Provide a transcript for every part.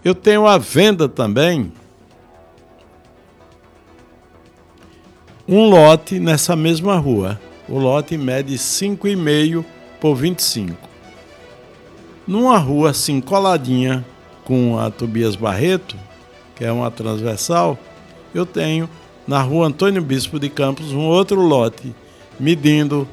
Eu tenho à venda também um lote nessa mesma rua. O lote mede 5,5 por 25. Numa rua assim coladinha com a Tobias Barreto, que é uma transversal, eu tenho na rua Antônio Bispo de Campos um outro lote medindo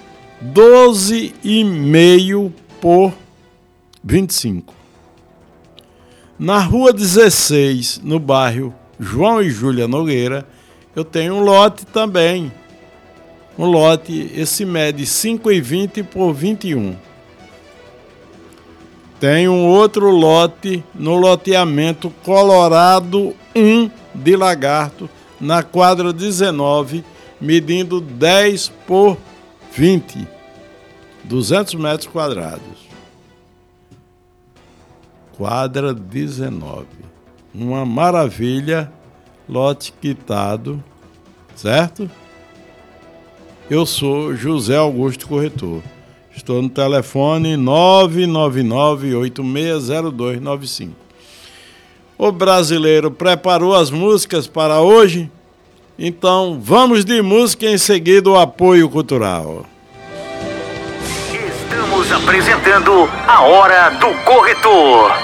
12,5 por 25. Na rua 16, no bairro João e Júlia Nogueira, eu tenho um lote também. Um lote, esse mede 5,20 por 21. Tem um outro lote no loteamento Colorado 1 de Lagarto, na quadra 19, medindo 10 por 20, 200 metros quadrados. Quadra 19. Uma maravilha, lote quitado, certo? Eu sou José Augusto Corretor. Estou no telefone 999-860295. O brasileiro preparou as músicas para hoje? Então vamos de música e em seguida o apoio cultural. Estamos apresentando a Hora do Corretor.